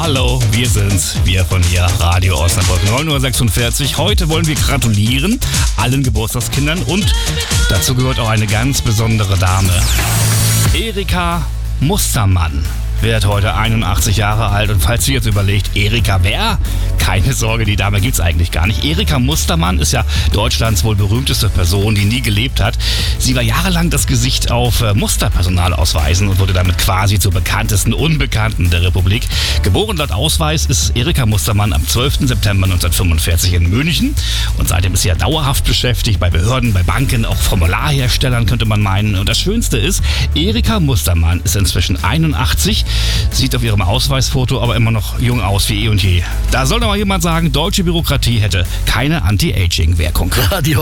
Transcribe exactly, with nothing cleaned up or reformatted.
Hallo, wir sind's, wir von hier, Radio Osnabrück, neun Uhr sechsundvierzig. Heute wollen wir gratulieren allen Geburtstagskindern und dazu gehört auch eine ganz besondere Dame. Erika Mustermann wird heute einundachtzig Jahre alt und falls du jetzt überlegt, Erika wer? Keine Sorge, die Dame gibt's eigentlich gar nicht. Erika Mustermann ist ja Deutschlands wohl berühmteste Person, die nie gelebt hat. Sie war jahrelang das Gesicht auf äh, Musterpersonalausweisen und wurde damit quasi zur bekanntesten Unbekannten der Republik. Geboren laut Ausweis ist Erika Mustermann am zwölften September neunzehnhundertfünfundvierzig in München und seitdem ist sie ja dauerhaft beschäftigt bei Behörden, bei Banken, auch Formularherstellern könnte man meinen. Und das Schönste ist, Erika Mustermann ist inzwischen einundachtzig, sieht auf ihrem Ausweisfoto aber immer noch jung aus wie eh und je. Da soll doch mal jemand sagen, deutsche Bürokratie hätte keine Anti-Aging-Wirkung. Radio